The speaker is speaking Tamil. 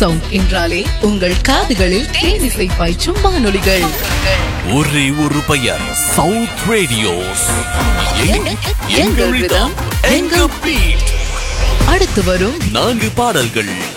சவுண்ட் என்றாலே உங்கள் காதுகளில் தேனிசை பாய்ச்சும் வானொலிகள். ஒரே ஒரு பெயர், சவுத் ரேடியோஸ். எங்கள் ரிதம், எங்கள் பீட். அடுத்து வரும் 4 பாடல்கள்